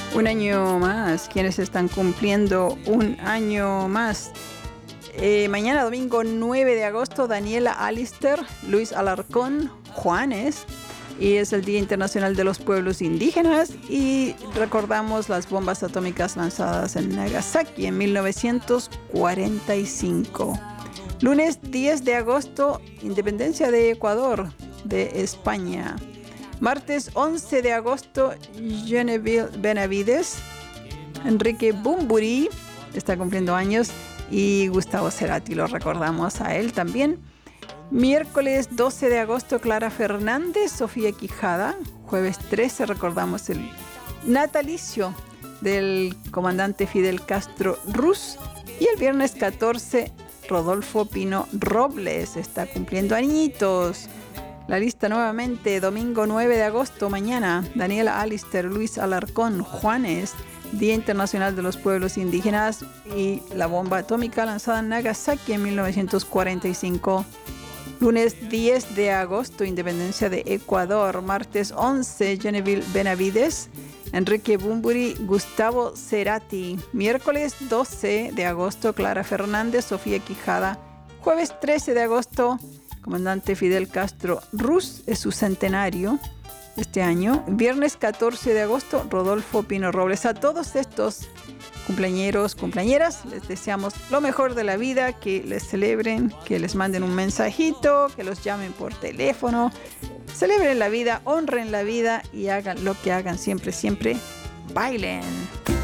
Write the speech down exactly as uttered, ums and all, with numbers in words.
Un año más. ¿Quiénes están cumpliendo un año más? Eh, mañana domingo nueve de agosto, Daniela Alister, Luis Alarcón, Juanes. Y es el Día Internacional de los Pueblos Indígenas. Y recordamos las bombas atómicas lanzadas en Nagasaki en mil novecientos cuarenta y cinco. Lunes diez de agosto, Independencia de Ecuador, de España. Martes once de agosto, Genevieve Benavides, Enrique Bunbury está cumpliendo años y Gustavo Cerati, lo recordamos a él también. Miércoles doce de agosto, Clara Fernández, Sofía Quijada. Jueves trece recordamos el natalicio del comandante Fidel Castro Ruz. Y el viernes catorce, Rodolfo Pino Robles está cumpliendo añitos. La lista nuevamente, domingo nueve de agosto, mañana, Daniela Alister, Luis Alarcón, Juanes, Día Internacional de los Pueblos Indígenas y la bomba atómica lanzada en Nagasaki en mil novecientos cuarenta y cinco. Lunes diez de agosto, Independencia de Ecuador. Martes once, Genevieve Benavides, Enrique Bunbury, Gustavo Cerati. Miércoles doce de agosto, Clara Fernández, Sofía Quijada. Jueves trece de agosto, comandante Fidel Castro Ruz, es su centenario este año. Viernes catorce de agosto, Rodolfo Pino Robles. A todos estos cumpleañeros, cumpleañeras, les deseamos lo mejor de la vida, que les celebren, que les manden un mensajito, que los llamen por teléfono. Celebren la vida, honren la vida y hagan lo que hagan siempre, siempre, bailen.